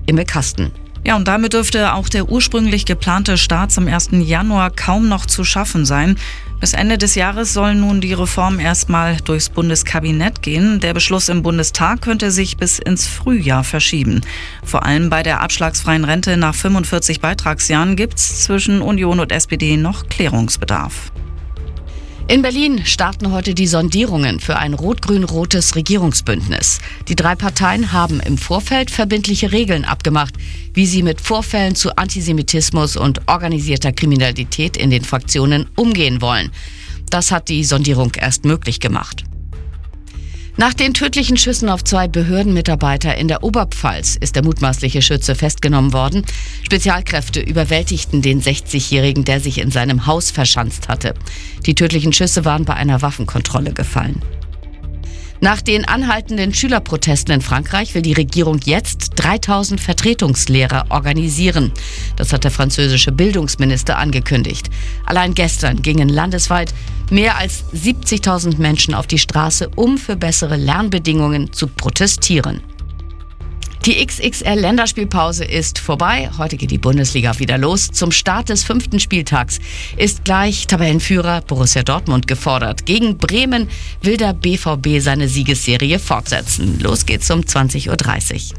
im Kasten. Ja, und damit dürfte auch der ursprünglich geplante Start zum 1. Januar kaum noch zu schaffen sein. Bis Ende des Jahres soll nun die Reform erstmal durchs Bundeskabinett gehen. Der Beschluss im Bundestag könnte sich bis ins Frühjahr verschieben. Vor allem bei der abschlagsfreien Rente nach 45 Beitragsjahren gibt es zwischen Union und SPD noch Klärungsbedarf. In Berlin starten heute die Sondierungen für ein rot-grün-rotes Regierungsbündnis. Die 3 Parteien haben im Vorfeld verbindliche Regeln abgemacht, wie sie mit Vorfällen zu Antisemitismus und organisierter Kriminalität in den Fraktionen umgehen wollen. Das hat die Sondierung erst möglich gemacht. Nach den tödlichen Schüssen auf 2 Behördenmitarbeiter in der Oberpfalz ist der mutmaßliche Schütze festgenommen worden. Spezialkräfte überwältigten den 60-Jährigen, der sich in seinem Haus verschanzt hatte. Die tödlichen Schüsse waren bei einer Waffenkontrolle gefallen. Nach den anhaltenden Schülerprotesten in Frankreich will die Regierung jetzt 3000 Vertretungslehrer organisieren. Das hat der französische Bildungsminister angekündigt. Allein gestern gingen landesweit mehr als 70.000 Menschen auf die Straße, um für bessere Lernbedingungen zu protestieren. Die XXL-Länderspielpause ist vorbei. Heute geht die Bundesliga wieder los. Zum Start des 5. Spieltags ist gleich Tabellenführer Borussia Dortmund gefordert. Gegen Bremen will der BVB seine Siegesserie fortsetzen. Los geht's um 20:30 Uhr.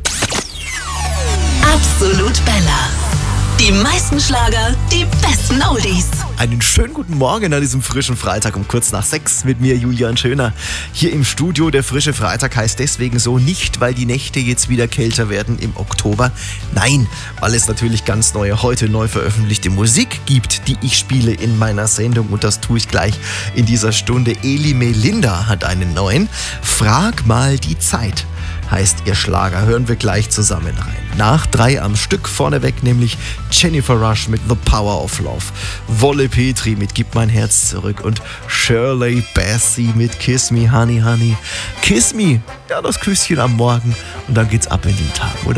Absolut Bella. Die meisten Schlager, die besten Oldies. Einen schönen guten Morgen an diesem frischen Freitag um kurz nach 6 mit mir, Julian Schöner. Hier im Studio, der frische Freitag heißt deswegen so, nicht weil die Nächte jetzt wieder kälter werden im Oktober. Nein, weil es natürlich ganz neue, heute neu veröffentlichte Musik gibt, die ich spiele in meiner Sendung. Und das tue ich gleich in dieser Stunde. Eli Melinda hat einen neuen. Frag mal die Zeit heißt ihr Schlager. Hören wir gleich zusammen rein. Nach 3 am Stück vorneweg, nämlich Jennifer Rush mit The Power of Love, Wolle Petri mit Gib mein Herz zurück und Shirley Bassey mit Kiss Me Honey Honey. Kiss Me, ja, das Küsschen am Morgen und dann geht's ab in den Tag, oder?